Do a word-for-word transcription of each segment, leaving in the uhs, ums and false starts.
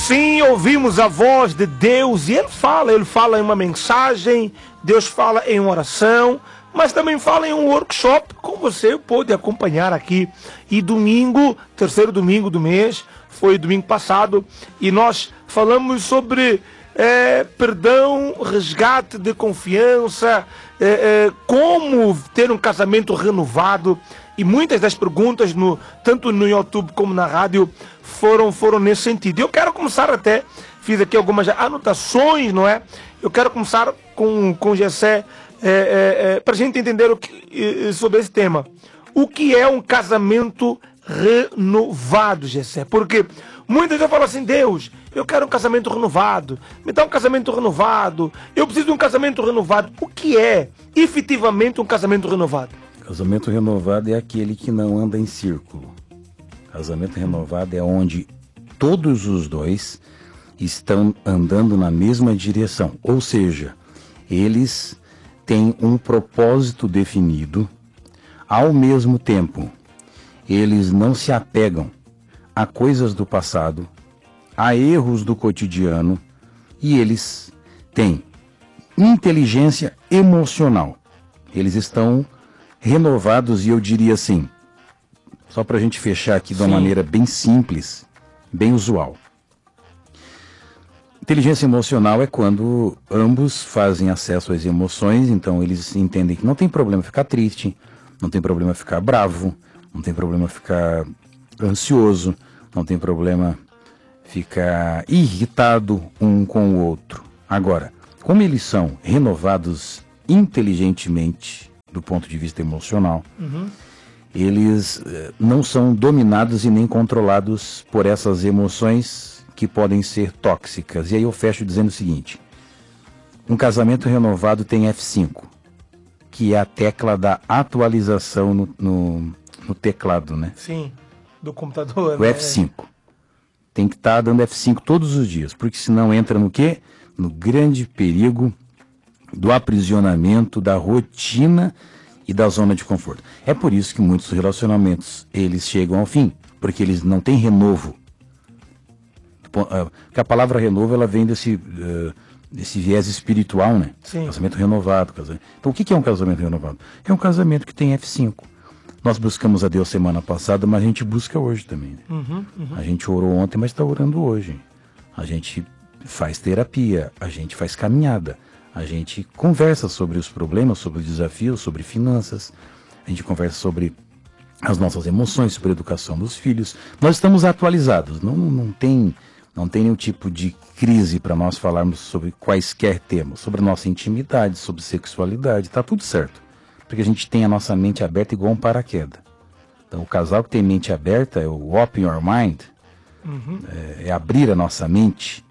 Sim, ouvimos a voz de Deus e Ele fala, Ele fala em uma mensagem, Deus fala em uma oração, mas também fala em um workshop, como você pôde acompanhar aqui. E domingo, terceiro domingo do mês, foi domingo passado, e nós falamos sobre é, perdão, resgate de confiança, é, é, como ter um casamento renovado. E muitas das perguntas, no, tanto no YouTube como na rádio, foram, foram nesse sentido. Eu quero começar até, fiz aqui algumas anotações, não é? Eu quero começar com, com o Gessé, é, é, é, para a gente entender o que, sobre esse tema. O que é um casamento renovado, Gessé? Porque muitas vezes falam assim, Deus, eu quero um casamento renovado, me dá um casamento renovado, eu preciso de um casamento renovado. O que é efetivamente um casamento renovado? Casamento renovado é aquele que não anda em círculo. Casamento renovado é onde todos os dois estão andando na mesma direção. Ou seja, eles têm um propósito definido. Ao mesmo tempo, eles não se apegam a coisas do passado, a erros do cotidiano, e eles têm inteligência emocional. Eles estão renovados, e eu diria assim, só para a gente fechar aqui de uma Sim. maneira bem simples, bem usual. Inteligência emocional é quando ambos fazem acesso às emoções, então eles entendem que não tem problema ficar triste, não tem problema ficar bravo, não tem problema ficar ansioso, não tem problema ficar irritado um com o outro. Agora, como eles são renovados inteligentemente, do ponto de vista emocional, uhum. eles eh, não são dominados e nem controlados por essas emoções que podem ser tóxicas. E aí eu fecho dizendo o seguinte: um casamento renovado tem F cinco, que é a tecla da atualização no, no, no teclado, né? Sim, do computador. O né? F cinco. Tem que estar tá dando F cinco todos os dias, porque senão entra no quê? No grande perigo do aprisionamento, da rotina e da zona de conforto. É por isso que muitos relacionamentos, eles chegam ao fim, porque eles não têm renovo. Porque a palavra renovo, ela vem desse, uh, desse viés espiritual, né? Sim. Casamento renovado. Casamento. Então, o que é um casamento renovado? É um casamento que tem F cinco. Nós buscamos a Deus semana passada, mas a gente busca hoje também. Né? Uhum, uhum. A gente orou ontem, mas está orando hoje. A gente faz terapia, a gente faz caminhada. A gente conversa sobre os problemas, sobre os desafios, sobre finanças. A gente conversa sobre as nossas emoções, sobre a educação dos filhos. Nós estamos atualizados. Não, não, tem, não tem nenhum tipo de crise para nós falarmos sobre quaisquer temas. Sobre a nossa intimidade, sobre sexualidade. Está tudo certo. Porque a gente tem a nossa mente aberta igual um paraquedas. Então, o casal que tem mente aberta é o open your mind. Uhum. É, é abrir a nossa mente.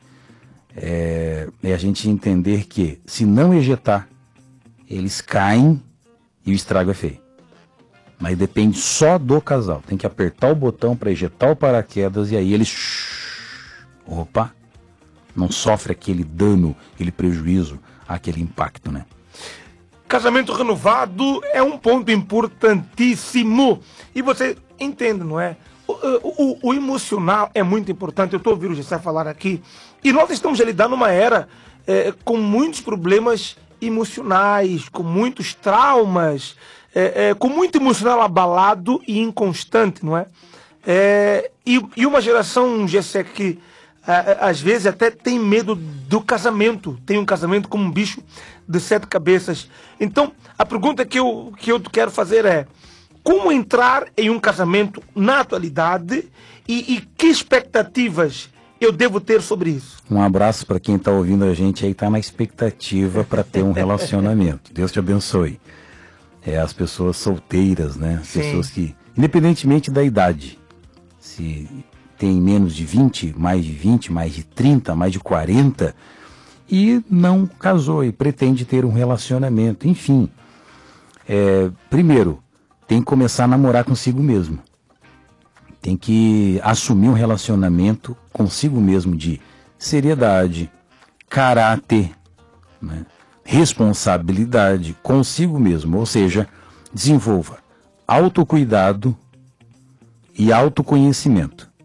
É, é a gente entender que, se não ejetar, eles caem e o estrago é feio. Mas depende só do casal. Tem que apertar o botão para ejetar o paraquedas e aí eles... Opa! Não sofre aquele dano, aquele prejuízo, aquele impacto, né? Casamento renovado é um ponto importantíssimo. E você entende, não é? O, o, o emocional é muito importante. Eu estou ouvindo o Gessé falar aqui. E nós estamos a lidar numa era é, com muitos problemas emocionais, com muitos traumas, é, é, com muito emocional abalado e inconstante, não é? é e, e uma geração, Gessé, que a, às vezes até tem medo do casamento. Tem um casamento como um bicho de sete cabeças. Então, a pergunta que eu, que eu quero fazer é: como entrar em um casamento na atualidade e, e que expectativas eu devo ter sobre isso? Um abraço para quem está ouvindo a gente aí, está na expectativa para ter um relacionamento. Deus te abençoe. É, as pessoas solteiras, né? As Sim. pessoas que, independentemente da idade, se tem menos de vinte, mais de vinte, mais de trinta, mais de quarenta, e não casou e pretende ter um relacionamento, enfim. É, primeiro, tem que começar a namorar consigo mesmo. Tem que assumir um relacionamento consigo mesmo de seriedade, caráter, né, responsabilidade consigo mesmo. Ou seja, desenvolva autocuidado e autoconhecimento.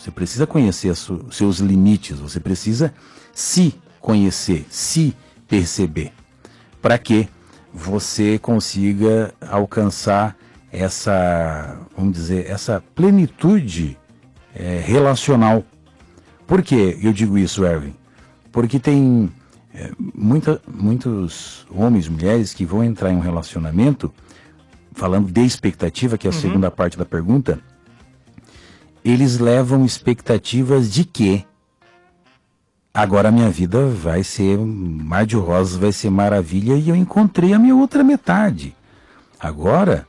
Você precisa conhecer os seus limites, você precisa se conhecer, se perceber, para que você consiga alcançar essa, vamos dizer, essa plenitude é, relacional. Por que eu digo isso, Erwin? Porque tem é, muita, muitos homens e mulheres que vão entrar em um relacionamento, falando de expectativa, que é a uhum. segunda parte da pergunta, eles levam expectativas de que agora a minha vida vai ser mar de rosas, vai ser maravilha, e eu encontrei a minha outra metade. Agora,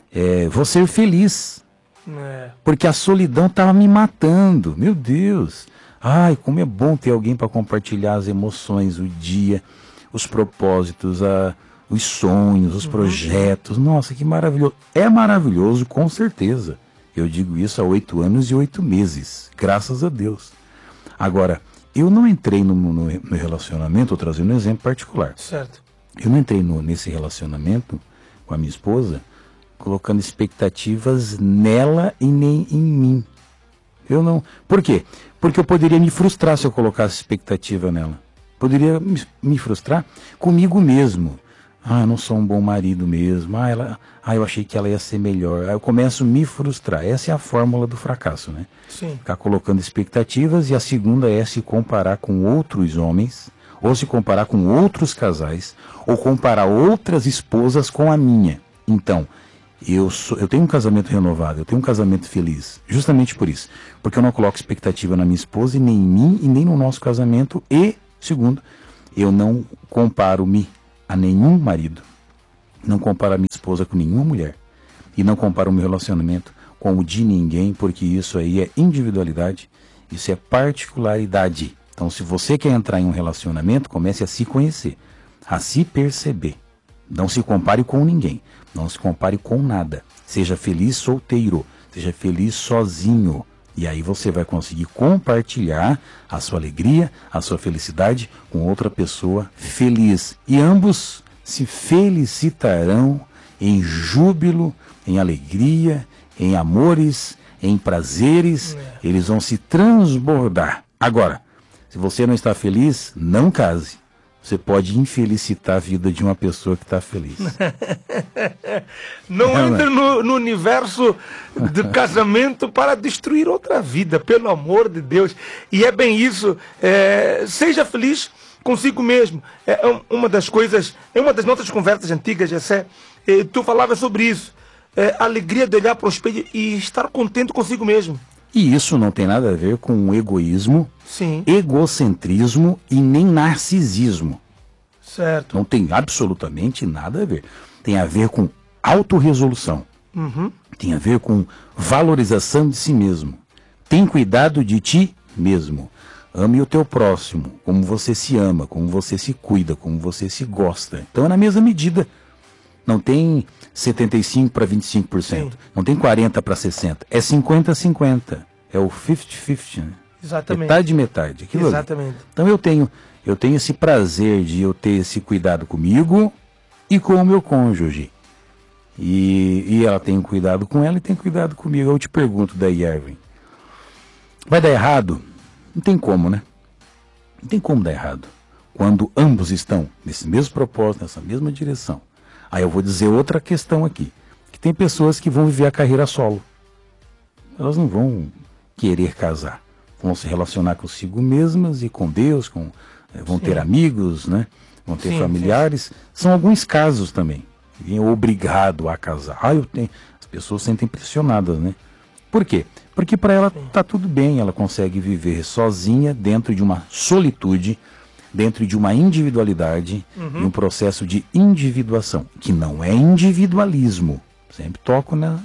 é, vou ser feliz. É. Porque a solidão estava me matando. Meu Deus. Ai, como é bom ter alguém para compartilhar as emoções, o dia, os propósitos, a, os sonhos, os uhum. projetos. Nossa, que maravilhoso. É maravilhoso, com certeza. Eu digo isso há oito anos e oito meses. Graças a Deus. Agora, eu não entrei no, no, no relacionamento, estou trazendo um exemplo particular. Certo. Eu não entrei no, nesse relacionamento com a minha esposa colocando expectativas nela e nem em mim. Eu não... Por quê? Porque eu poderia me frustrar se eu colocasse expectativa nela. Poderia me, me frustrar comigo mesmo. Ah, eu não sou um bom marido mesmo. Ah, ela... ah, eu achei que ela ia ser melhor. Aí eu começo a me frustrar. Essa é a fórmula do fracasso, né? Sim. Ficar colocando expectativas. E a segunda é se comparar com outros homens, ou se comparar com outros casais, ou comparar outras esposas com a minha. Então, eu, sou, eu tenho um casamento renovado, eu tenho um casamento feliz, justamente por isso. Porque eu não coloco expectativa na minha esposa, e nem em mim, e nem no nosso casamento. E, segundo, eu não comparo-me a nenhum marido, não comparo a minha esposa com nenhuma mulher, e não comparo o meu relacionamento com o de ninguém, porque isso aí é individualidade, isso é particularidade. Então, se você quer entrar em um relacionamento, comece a se conhecer, a se perceber. Não se compare com ninguém, não se compare com nada. Seja feliz solteiro, seja feliz sozinho. E aí você vai conseguir compartilhar a sua alegria, a sua felicidade com outra pessoa feliz. E ambos se felicitarão em júbilo, em alegria, em amores, em prazeres. Eles vão se transbordar. Agora, se você não está feliz, não case. Você pode infelicitar a vida de uma pessoa que está feliz. Não é, entre no, no universo do casamento para destruir outra vida, pelo amor de Deus. E é bem isso. É, seja feliz consigo mesmo. É uma das coisas, é uma das nossas conversas antigas, Jessé, é, tu falavas sobre isso. É, a alegria de olhar para o espelho e estar contente consigo mesmo. E isso não tem nada a ver com egoísmo, Sim. egocentrismo e nem narcisismo. Certo. Não tem absolutamente nada a ver. Tem a ver com autorresolução. Uhum. Tem a ver com valorização de si mesmo. Tem cuidado de ti mesmo. Ame o teu próximo, como você se ama, como você se cuida, como você se gosta. Então é na mesma medida. Não tem setenta e cinco para vinte e cinco por cento. Sim. Não tem quarenta para sessenta por cento. É cinquenta a cinquenta. É o cinquenta a cinquenta, né? Exatamente. Metade, metade. Aquilo Exatamente. Ali. Então eu tenho, eu tenho esse prazer de eu ter esse cuidado comigo e com o meu cônjuge. E, e ela tem cuidado com ela e tem cuidado comigo. Eu te pergunto daí, Erwin. Vai dar errado? Não tem como, né? Não tem como dar errado. Quando ambos estão nesse mesmo propósito, nessa mesma direção. Aí eu vou dizer outra questão aqui, que tem pessoas que vão viver a carreira solo. Elas não vão querer casar, vão se relacionar consigo mesmas e com Deus, com, vão sim. ter amigos, né? Vão ter sim, familiares. Sim. São alguns casos também. Vem obrigado a casar. Ah, eu tenho... As pessoas se sentem pressionadas, né? Por quê? Porque para ela está tudo bem, ela consegue viver sozinha dentro de uma solitude, dentro de uma individualidade, uhum. e um processo de individuação, que não é individualismo. Sempre toco na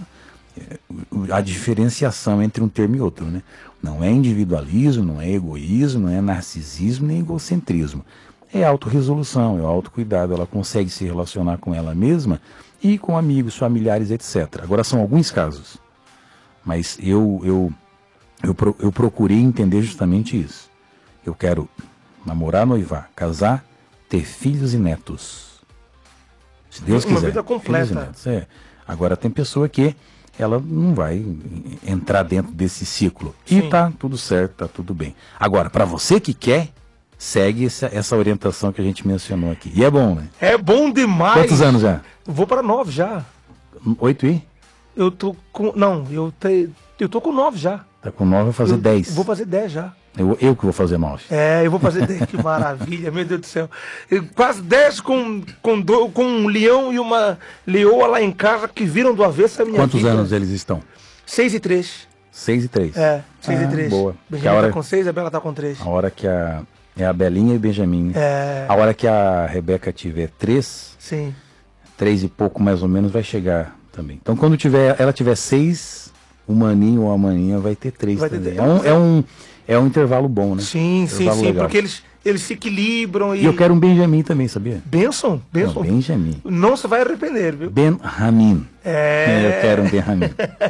a diferenciação entre um termo e outro, né? Não é individualismo, não é egoísmo, não é narcisismo, nem egocentrismo. É autorresolução, é autocuidado, ela consegue se relacionar com ela mesma e com amigos, familiares, etcétera. Agora são alguns casos, mas eu, eu, eu, eu procurei entender justamente isso. Eu quero namorar, noivar, casar, ter filhos e netos. Se Deus Uma quiser. Uma vida completa. É. Agora tem pessoa que ela não vai entrar dentro desse ciclo. E Sim. tá tudo certo, tá tudo bem. Agora, para você que quer, segue essa, essa orientação que a gente mencionou aqui. E é bom, né? É bom demais. Quantos anos já? Vou para nove já. Oito e? Eu tô com... Não, eu, te... eu tô com nove já. Tá com nove, vai fazer eu, dez. Vou fazer dez já. Eu, eu que vou fazer nove. É, eu vou fazer dez. Que maravilha, meu Deus do céu. Eu, quase dez com, com, do, com um leão e uma leoa lá em casa que viram do avesso a minha Quantos vida. anos eles estão? Seis e três. Seis e três. É, seis ah, e três. Boa. Benjamin hora, tá com seis, a Bela tá com três. A hora que a... É a Belinha e o Benjamin. Né? É. A hora que a Rebeca tiver três, Sim. três e pouco mais ou menos, vai chegar também. Então quando tiver, ela tiver seis, o maninho ou a maninha vai ter três Vai ter também. três. É, um, é, um, é um intervalo bom, né? Sim, sim, Intervalo sim, legal. porque eles, eles se equilibram e... E eu quero um Benjamin também, sabia? Benção, benção. Não, Benjamin. Não se vai arrepender, viu? Benjamin. É. Eu quero um Benjamin.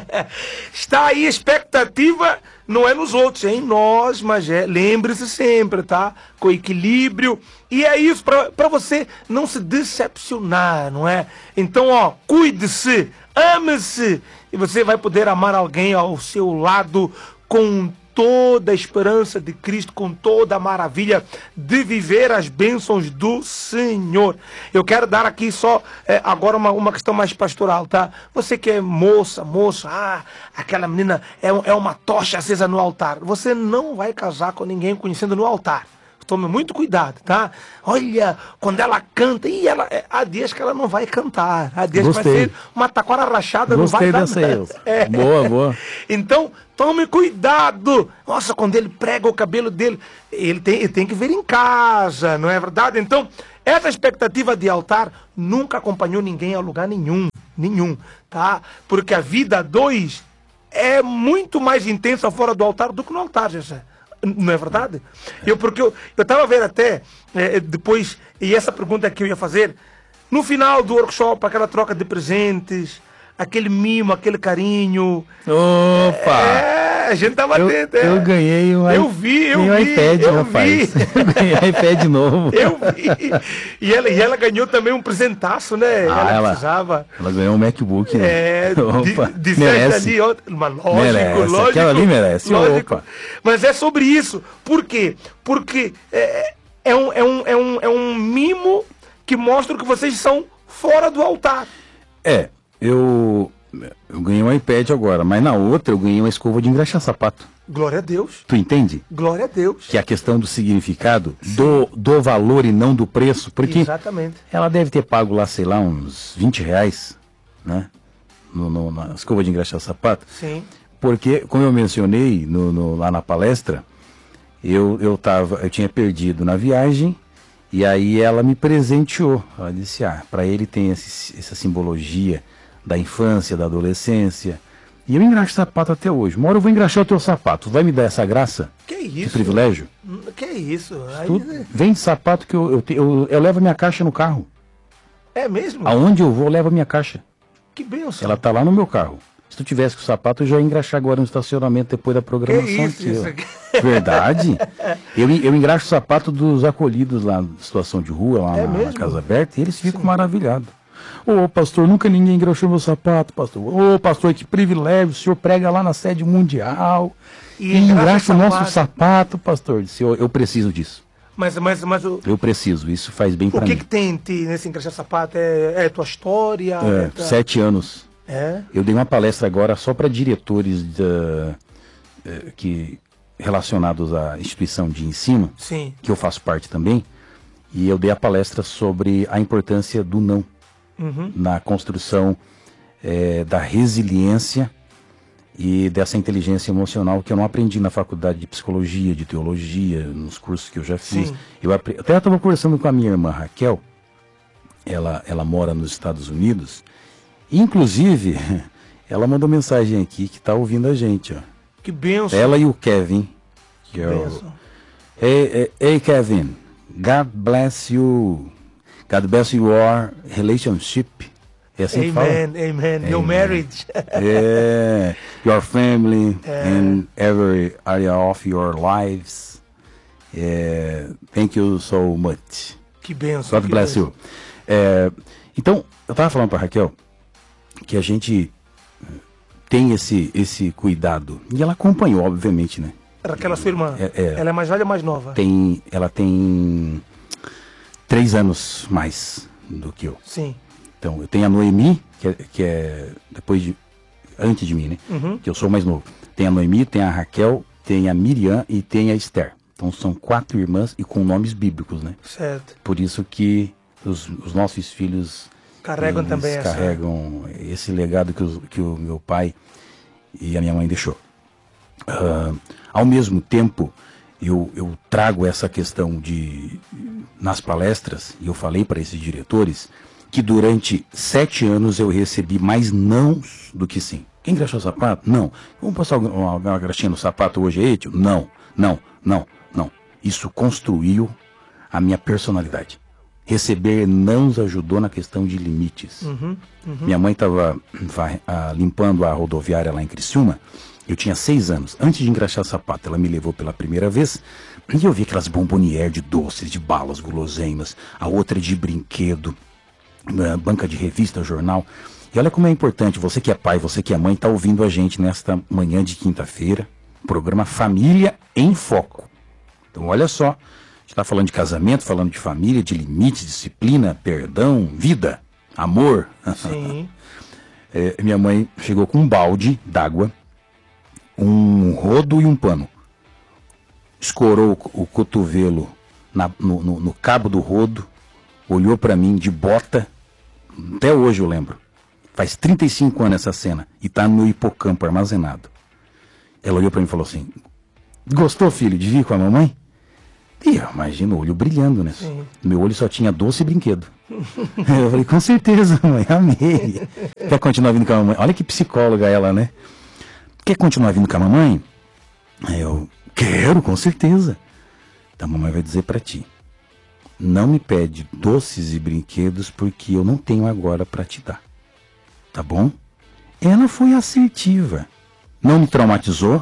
Está aí a expectativa, não é nos outros, é em nós, mas é, lembre-se sempre, tá? Com equilíbrio. E é isso, para você não se decepcionar, não é? Então, ó, cuide-se, ame-se, e você vai poder amar alguém ao seu lado com toda a esperança de Cristo, com toda a maravilha de viver as bênçãos do Senhor. Eu quero dar aqui só é, agora uma, uma questão mais pastoral, tá? Você que é moça, moça, ah, aquela menina é, é uma tocha acesa no altar. Você não vai casar com ninguém conhecendo no altar. Tome muito cuidado, tá? Olha, quando ela canta, e ela, há dias que ela não vai cantar, há dias que vai ser uma taquara rachada, Gostei não vai dessa dar aí. É. Boa, boa. Então, tome cuidado. Nossa, quando ele prega o cabelo dele, ele tem, ele tem que ver em casa, não é verdade? Então, essa expectativa de altar nunca acompanhou ninguém a lugar nenhum, nenhum, tá? Porque a vida a dois é muito mais intensa fora do altar do que no altar, gente. Não é verdade? Eu, porque eu estava vendo até, é, depois, e essa pergunta que eu ia fazer, no final do workshop, aquela troca de presentes, aquele mimo, aquele carinho. Opa! É, a gente tava eu, atento. É. Eu ganhei um, eu vi, eu um vi, iPad, eu rapaz. Vi. Eu ganhei um iPad novo. Eu vi. E ela, e ela ganhou também um presentaço, né? Ah, ela, ela precisava. Ela ganhou um MacBook, né? É, Opa, de, de merece. ali, ó, mas lógico, merece. lógico. Aquela ali merece, lógico. opa. Mas é sobre isso. Por quê? Porque é, é, um, é, um, é, um, é um mimo que mostra que vocês são fora do altar. É, eu, eu ganhei um iPad agora, mas na outra eu ganhei uma escova de engraxar sapato. Glória a Deus. Tu entende? Glória a Deus. Que é a questão do significado, do, do valor e não do preço, porque exatamente. Ela deve ter pago lá, sei lá, uns vinte reais, né? No, no, na escova de engraxar sapato. Sim. Porque, como eu mencionei no, no, lá na palestra, eu, eu, tava, eu tinha perdido na viagem, e aí ela me presenteou. Ela disse, ah, para ele tem esse, essa simbologia da infância, da adolescência. E eu engraxo sapato até hoje. Uma hora eu vou engraxar o teu sapato. Vai me dar essa graça? Que isso? Que privilégio? Que isso? Aí... Tu vende sapato que eu, eu, te, eu, eu levo a minha caixa no carro. É mesmo? Aonde eu vou, eu levo a minha caixa. Que benção. Ela tá lá no meu carro. Se tu tivesse com o sapato, eu já ia engraxar agora no estacionamento depois da programação. Que isso, aqui, isso aqui. Verdade? eu, eu engraxo o sapato dos acolhidos lá, situação de rua, lá é na, mesmo? na Casa Aberta, e eles ficam Sim. maravilhados. Ô, pastor, nunca ninguém engraxou meu sapato, pastor. Ô, pastor, que privilégio, o senhor prega lá na sede mundial e, e engraxa o nosso sapato, pastor. Disse, eu, eu preciso disso. Mas, mas, mas o... Eu preciso, isso faz bem para mim. O que que tem nesse engraxar sapato? É, é tua história? É, é tua... Sete anos. É? Eu dei uma palestra agora só para diretores da, que, relacionados à instituição de ensino, Sim. que eu faço parte também, e eu dei a palestra sobre a importância do não uhum. na construção é, da resiliência e dessa inteligência emocional que eu não aprendi na faculdade de psicologia, de teologia, nos cursos que eu já fiz. Sim. Eu apre... Até estava conversando com a minha irmã Raquel, ela, ela mora nos Estados Unidos. Inclusive, ela mandou mensagem aqui que está ouvindo a gente, ó. Que benção. Ela e o Kevin. Que é benção. O... Hey, hey, hey, Kevin, God bless you. God bless your relationship. É assim amen, que fala? Amen, amen. Your marriage. Yeah, your family é. and every area of your lives. Yeah, thank you so much. Que benção. God bless benção. you. É, então, eu estava falando para Raquel que a gente tem esse, esse cuidado. E ela acompanhou, obviamente, né? Era aquela sua irmã? É, é, ela é mais velha ou mais nova? Tem, ela tem três anos mais do que eu. Sim. Então, eu tenho a Noemi, que é, que é depois de, antes de mim, né? Uhum. Que eu sou mais novo. Tem a Noemi, tem a Raquel, tem a Miriam e tem a Esther. Então, são quatro irmãs e com nomes bíblicos, né? Certo. Por isso que os, os nossos filhos carregam também essa... carregam esse legado que, os, que o meu pai e a minha mãe deixou. Uh, ao mesmo tempo, eu, eu trago essa questão de, nas palestras, e eu falei para esses diretores, que durante sete anos eu recebi mais nãos do que sim. Quer engraxar o sapato? Não. Vamos passar uma, uma graxinha no sapato hoje aí, tio? Não, não, não, não. Isso construiu a minha personalidade. Receber nãos ajudou na questão de limites. Uhum, uhum. Minha mãe estava limpando a rodoviária lá em Criciúma. Eu tinha seis anos. Antes de engraxar sapato, ela me levou pela primeira vez e eu vi aquelas bombonières de doces, de balas, guloseimas. A outra de brinquedo, banca de revista, jornal. E olha como é importante, você que é pai, você que é mãe, está ouvindo a gente nesta manhã de quinta-feira. Programa Família em Foco. Então olha só, a gente está falando de casamento, falando de família, de limites, disciplina, perdão, vida, amor. Sim. É, minha mãe chegou com um balde d'água, um rodo e um pano. Escorou o, o cotovelo na, no, no, no cabo do rodo, olhou para mim de bota, até hoje eu lembro. Faz trinta e cinco anos essa cena e tá no meu hipocampo armazenado. Ela olhou para mim e falou assim: gostou, filho, de vir com a mamãe? E eu imagino o olho brilhando, né? Sim. Meu olho só tinha doce e brinquedo. Eu falei, com certeza, mãe, amei. Quer continuar vindo com a mamãe? Olha que psicóloga ela, né? Quer continuar vindo com a mamãe? Eu quero, com certeza. Então a mamãe vai dizer para ti: não me pede doces e brinquedos porque eu não tenho agora para te dar. Tá bom? Ela foi assertiva. Não me traumatizou.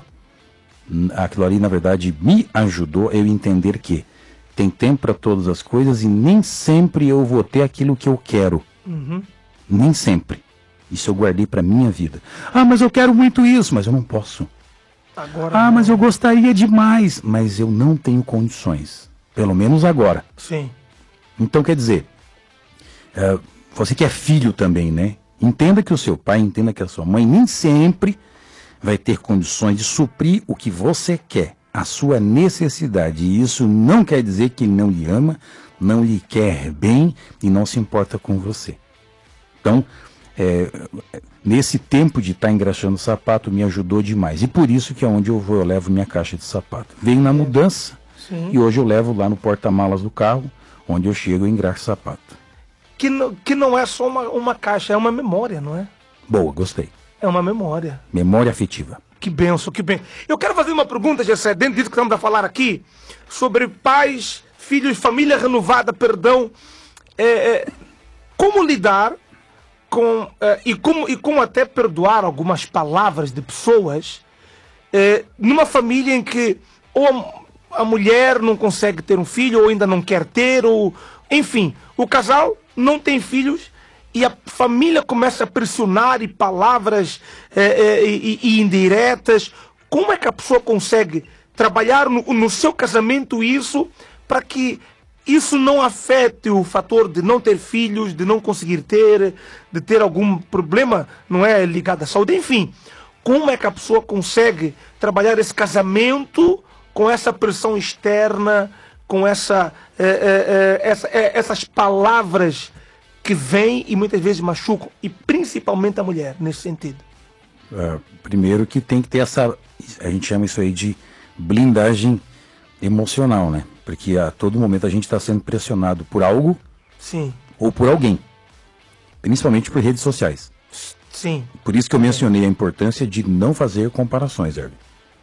Aquilo ali, na verdade, me ajudou a eu entender que tem tempo para todas as coisas e nem sempre eu vou ter aquilo que eu quero. Uhum. Nem sempre. Isso eu guardei para minha vida. Ah, mas eu quero muito isso, mas eu não posso. Agora ah, não. Mas eu gostaria demais, mas eu não tenho condições. Pelo menos agora. Sim. Então, quer dizer, uh, você que é filho também, né? Entenda que o seu pai, entenda que a sua mãe nem sempre vai ter condições de suprir o que você quer, a sua necessidade. E isso não quer dizer que ele não lhe ama, não lhe quer bem e não se importa com você. Então, é, nesse tempo de estar tá engraxando o sapato, me ajudou demais. E por isso que aonde eu vou, eu levo minha caixa de sapato. Veio na mudança. Sim. E hoje eu levo lá no porta-malas do carro, onde eu chego e engraxo o sapato. Que não, que não é só uma, uma caixa, é uma memória, não é? Boa, gostei. É uma memória. Memória afetiva. Que benção, que benção. Eu quero fazer uma pergunta, Gessé, dentro disso que estamos a falar aqui, sobre pais, filhos, família renovada, perdão. É, é, como lidar com, é, e, como, e como até perdoar algumas palavras de pessoas é, numa família em que ou a mulher não consegue ter um filho, ou ainda não quer ter, ou enfim, o casal não tem filhos e a família começa a pressionar e palavras é, é, e, e indiretas. Como é que a pessoa consegue trabalhar no, no seu casamento isso para que isso não afete o fator de não ter filhos, de não conseguir ter, de ter algum problema, não é, ligado à saúde, enfim. Como é que a pessoa consegue trabalhar esse casamento com essa pressão externa, com essa, é, é, é, essa, é, essas palavras que vêm e muitas vezes machucam, e principalmente a mulher, nesse sentido? Uh, primeiro que tem que ter essa, a gente chama isso aí de blindagem emocional, né? Porque a todo momento a gente está sendo pressionado por algo. Sim. Ou por alguém, principalmente por redes sociais. Sim. Por isso que eu mencionei a importância de não fazer comparações, Erwin.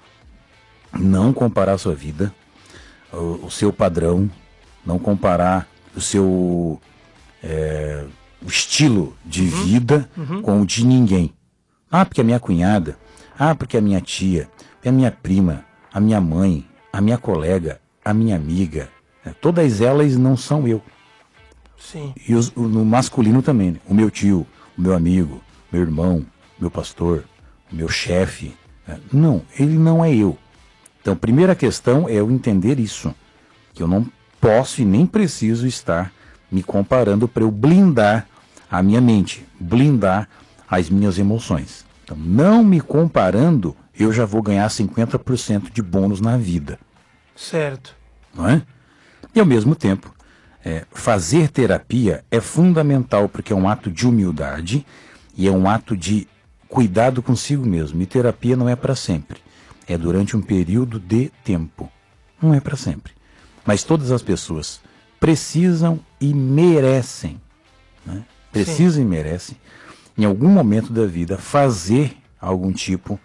Não comparar a sua vida, o, o seu padrão, não comparar o seu é, o estilo de uhum. vida uhum. com o de ninguém. Ah, porque a minha cunhada, ah, porque a minha tia, a minha prima, a minha mãe, a minha colega, a minha amiga, né? Todas elas não são eu. Sim. E os, no masculino também, né? O meu tio, o meu amigo, meu irmão, meu pastor, meu chefe. Não, ele não é eu. Então, a primeira questão é eu entender isso, que eu não posso e nem preciso estar me comparando para eu blindar a minha mente, blindar as minhas emoções. Então, não me comparando, eu já vou ganhar cinquenta por cento de bônus na vida. Certo. Não é? E ao mesmo tempo, é, fazer terapia é fundamental porque é um ato de humildade e é um ato de cuidado consigo mesmo. E terapia não é para sempre. É durante um período de tempo. Não é para sempre. Mas todas as pessoas precisam e merecem, né? Precisam Sim. e merecem, em algum momento da vida, fazer algum tipo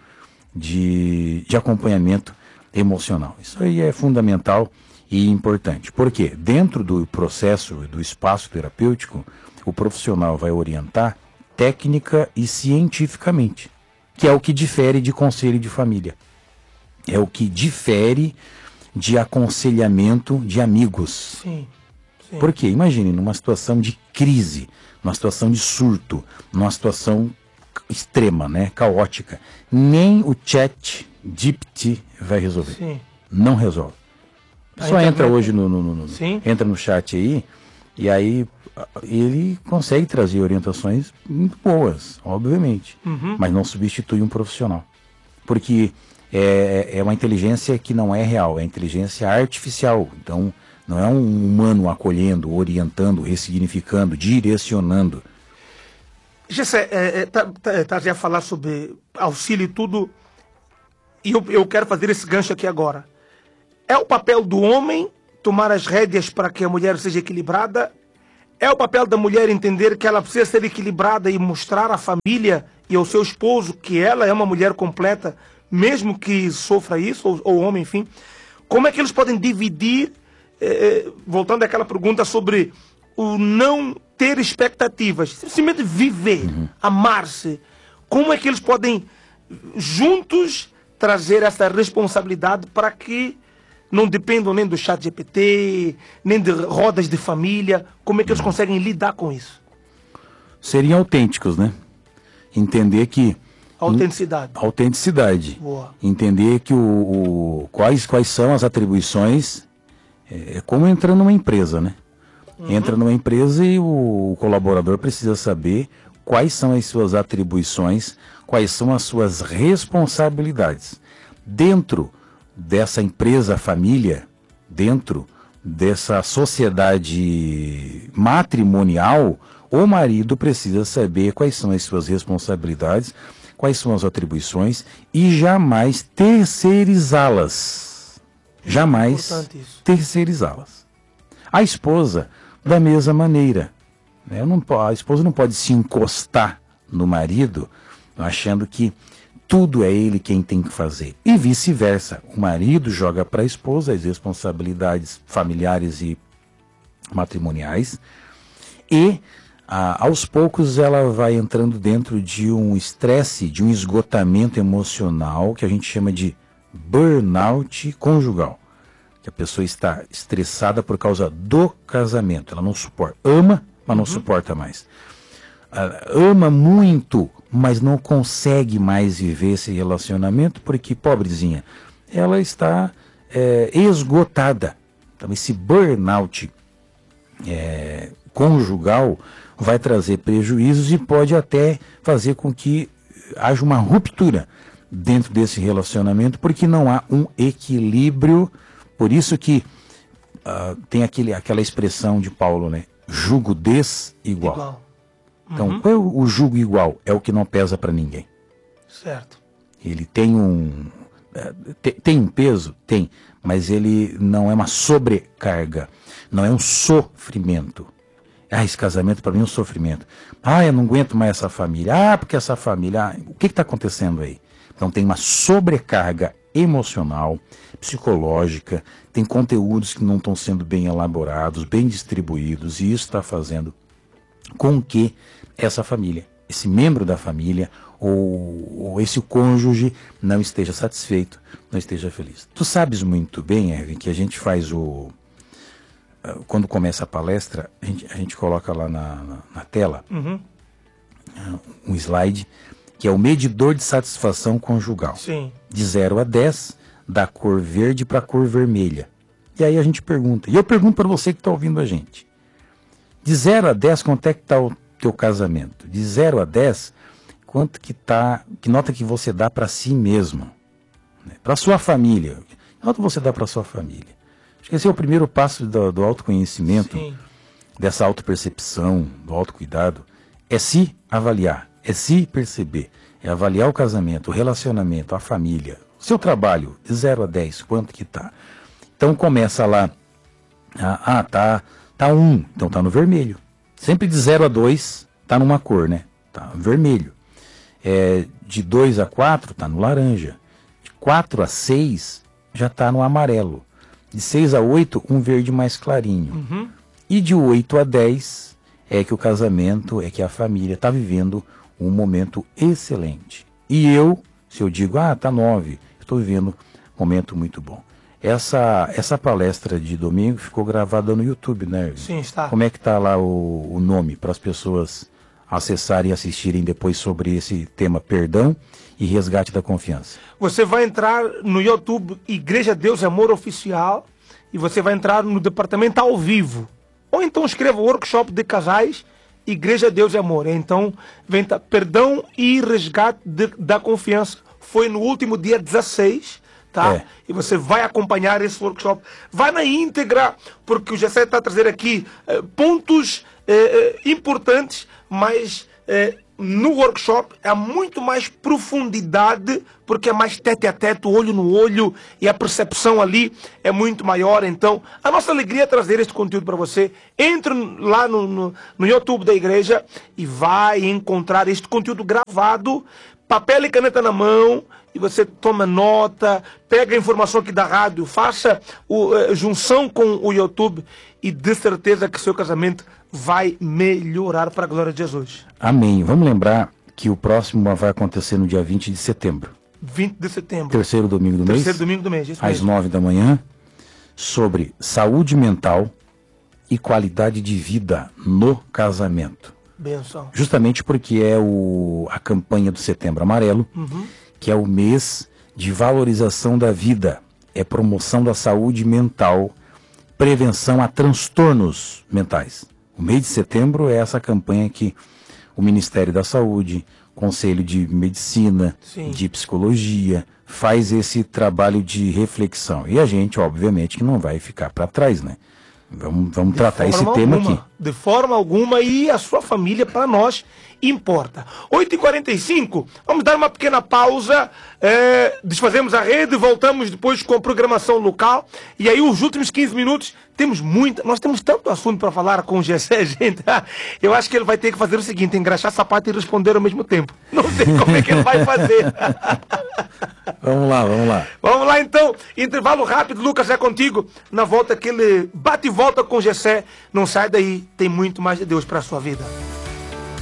de, de acompanhamento emocional. Isso aí é fundamental e importante. Por quê? Dentro do processo, do espaço terapêutico, o profissional vai orientar técnica e cientificamente, que é o que difere de conselho de família. É o que difere de aconselhamento de amigos. Sim, sim. Porque, imagine, numa situação de crise, numa situação de surto, numa situação extrema, né, caótica, nem o chat G P T vai resolver. Sim. Não resolve. A Só entra hoje no, no, no, no entra no chat aí, e aí ele consegue trazer orientações muito boas, obviamente, uhum. mas não substitui um profissional. Porque é, é uma inteligência que não é real, é inteligência artificial. Então, não é um humano acolhendo, orientando, ressignificando, direcionando. Gessé, é, tá, tá, tá a falar sobre auxílio e tudo, e eu, eu quero fazer esse gancho aqui agora. É o papel do homem tomar as rédeas para que a mulher seja equilibrada? É o papel da mulher entender que ela precisa ser equilibrada e mostrar à família e ao seu esposo que ela é uma mulher completa, mesmo que sofra isso, ou, ou homem, enfim? Como é que eles podem dividir, eh, voltando àquela pergunta sobre o não ter expectativas, simplesmente viver, uhum. amar-se? Como é que eles podem, juntos, trazer essa responsabilidade para que não dependam nem do chat G P T, nem de rodas de família? Como é que eles conseguem lidar com isso? Seriam autênticos, né? Entender que... Autenticidade. In, autenticidade. Boa. Entender que o, o, quais, quais são as atribuições. É, é como entrar numa empresa, né? Uhum. Entra numa empresa e o, o colaborador precisa saber quais são as suas atribuições, quais são as suas responsabilidades. Dentro dessa empresa família, dentro dessa sociedade matrimonial, o marido precisa saber quais são as suas responsabilidades, quais são as atribuições e jamais terceirizá-las. Jamais terceirizá-las. A esposa, da mesma maneira. Né? Não, a esposa não pode se encostar no marido achando que tudo é ele quem tem que fazer. E vice-versa. O marido joga para a esposa as responsabilidades familiares e matrimoniais e, ah, aos poucos, ela vai entrando dentro de um estresse, de um esgotamento emocional que a gente chama de burnout conjugal. Que a pessoa está estressada por causa do casamento. Ela não suporta. Ama, mas não uhum. suporta mais. Uh, ama muito, mas não consegue mais viver esse relacionamento porque, pobrezinha, ela está é, esgotada. Então, esse burnout é, conjugal vai trazer prejuízos e pode até fazer com que haja uma ruptura dentro desse relacionamento, porque não há um equilíbrio. Por isso que uh, tem aquele, aquela expressão de Paulo, né? Jugo desigual. Igual. Então, uhum. qual é o, o jugo igual? É o que não pesa para ninguém. Certo. Ele tem um... Uh, te, tem um peso? Tem. Mas ele não é uma sobrecarga. Não é um sofrimento. Ah, esse casamento para mim é um sofrimento. Ah, eu não aguento mais essa família. Ah, porque essa família... Ah, o que está acontecendo aí? Então tem uma sobrecarga emocional, psicológica, tem conteúdos que não estão sendo bem elaborados, bem distribuídos, e isso está fazendo com que essa família, esse membro da família, ou, ou esse cônjuge não esteja satisfeito, não esteja feliz. Tu sabes muito bem, Erwin, que a gente faz o... Quando começa a palestra, a gente, a gente coloca lá na, na, na tela uhum. um slide que é o medidor de satisfação conjugal. Sim. De zero a dez, da cor verde para a cor vermelha. E aí a gente pergunta, e eu pergunto para você que está ouvindo a gente, de zero a dez, quanto é que está o teu casamento? De zero a dez, quanto que tá, que nota que você dá para si mesmo? Né? Para sua família. Que nota você dá para sua família? Acho que esse é o primeiro passo do, do autoconhecimento, Sim. dessa autopercepção, do autocuidado, é se avaliar, é se perceber, é avaliar o casamento, o relacionamento, a família, o seu trabalho, de zero a dez, quanto que tá? Então começa lá, ah, tá, tá um, então tá no vermelho. Sempre de zero a dois, tá numa cor, né? Tá vermelho. É, de dois a quatro, tá no laranja. De quatro a seis, já tá no amarelo. De seis a oito, um verde mais clarinho. Uhum. E de oito a dez, é que o casamento, é que a família tá vivendo um momento excelente. E eu, se eu digo, ah, tá nove, estou vivendo um momento muito bom. Essa, essa palestra de domingo ficou gravada no YouTube, né? Sim, está. Como é que está lá o, o nome para as pessoas acessarem e assistirem depois sobre esse tema perdão e resgate da confiança? Você vai entrar no YouTube Igreja Deus e Amor Oficial e você vai entrar no departamento ao vivo. Ou então escreva Workshop de Casais Igreja Deus e Amor. Então, vem tá, perdão e resgate de, da confiança. Foi no último dia dezesseis. Tá? É. E você vai acompanhar esse workshop. Vai na íntegra, porque o Gessé está a trazer aqui eh, pontos eh, importantes, mas eh, no workshop há muito mais profundidade, porque é mais tete a tete, olho no olho, e a percepção ali é muito maior. Então, a nossa alegria é trazer este conteúdo para você. Entre lá no, no, no YouTube da igreja e vai encontrar este conteúdo gravado, papel e caneta na mão, e você toma nota, pega a informação aqui da rádio, faça o, a junção com o YouTube e dê certeza que seu casamento vai melhorar para a glória de Jesus. Amém. Vamos lembrar que o próximo vai acontecer no dia vinte de setembro. vinte de setembro. Terceiro domingo do Terceiro mês. Terceiro domingo do mês, isso às mesmo. nove da manhã, sobre saúde mental e qualidade de vida no casamento. Benção. Justamente porque é o, a campanha do Setembro Amarelo, uhum. que é o mês de valorização da vida, é promoção da saúde mental, prevenção a transtornos mentais. O mês de setembro é essa campanha que o Ministério da Saúde, Conselho de Medicina, Sim. de Psicologia, faz esse trabalho de reflexão. E a gente, obviamente, que não vai ficar para trás, né? Vamos, vamos tratar esse tema alguma, aqui. De forma alguma, e a sua família, para nós, importa. oito e quarenta e cinco, vamos dar uma pequena pausa, é, desfazemos a rede, voltamos depois com a programação local, e aí os últimos quinze minutos, temos muita, nós temos tanto assunto para falar com o Gessé, gente, eu acho que ele vai ter que fazer o seguinte, engraxar sapato e responder ao mesmo tempo. Não sei como é que ele vai fazer. Vamos lá, vamos lá. Vamos lá então, intervalo rápido, Lucas, é contigo. Na volta, aquele bate e volta com o Gessé. Não sai daí, tem muito mais de Deus para a sua vida.